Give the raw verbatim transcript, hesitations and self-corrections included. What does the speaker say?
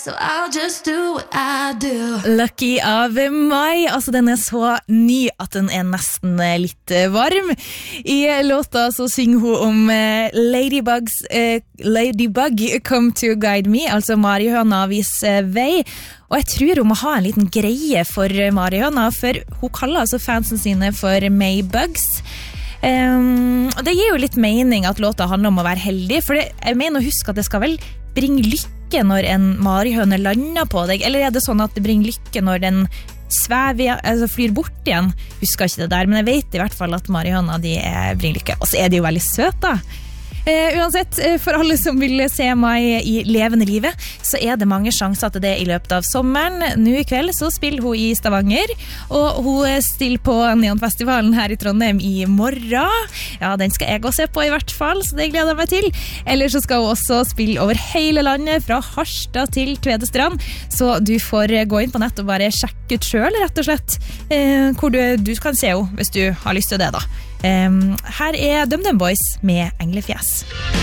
so I'll just do what I do. Lucky av Mai, altså den er så ny at den er nesten litt varm. I låta så synger hun om uh, Ladybugs, uh, Ladybug come to guide me, altså Marihøna viser vei. Og jeg tror hun må ha en liten greie for Marihøna, for hun kaller altså fansen sine for Maybugs. Um, og det gir jo litt mening at låta handler om å være heldig, for det, jeg mener å huske at det skal vel bringe lykke når en marihøne lander på deg, eller er det sånn at det bringer lykke når den svever, altså flyr bort igjen? Husker ikke det der, men jeg vet i hvert fall at marihøna de er, bringer lykke, og så er de jo veldig søte da. Uh, uansett, uh, for alle som vil se meg i levende livet, så er det mange sjanser til det i løpet av sommeren. Nå i kveld så spiller hun i Stavanger, og hun stiller på Neonfestivalen her i Trondheim i morgen. Ja, den skal jeg også se på i hvert fall, så det gleder jeg meg til. Eller så skal hun også spille over hele landet, fra Harstad til Tvedestrand, så du får gå inn på nett og bare sjekke ut selv, rett og slett, uh, hvor du, du kan se henne, hvis du har lyst til det da. Um, her er DumDum Boys med Englefjes.